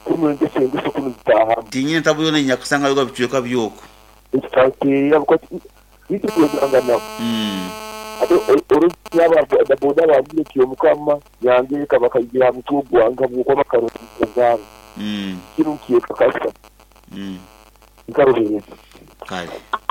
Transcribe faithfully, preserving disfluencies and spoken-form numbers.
kuno ndese ndese kuno taha tinye tabuyone nyakusanga yuko bichuka byoko ikake yabwo iki kuganga na mm ado oro yaba da boda ba bile kiyo mukama yange kabaka igira mutugwanga bwo bakaro ngara mm kirukiye kakasa mm ikaro heye kale